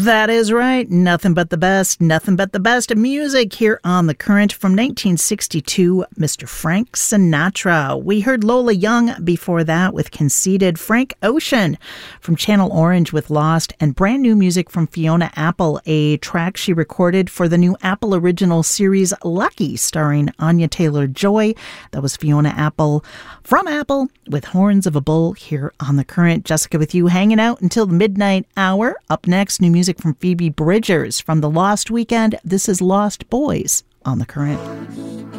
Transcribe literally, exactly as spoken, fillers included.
That is right. Nothing but the best. Nothing but the best music here on The Current from nineteen sixty-two, Mister Frank Sinatra. We heard Lola Young before that with Conceited, Frank Ocean from Channel Orange with Lost, and brand new music from Fiona Apple, a track she recorded for the new Apple original series Lucky, starring Anya Taylor-Joy. That was Fiona Apple from Apple with Horns of a Bull here on The Current. Jessica with you, hanging out until the midnight hour. Up next, new music from Phoebe Bridgers from The Lost Weekend. This is Lost Boys on The Current.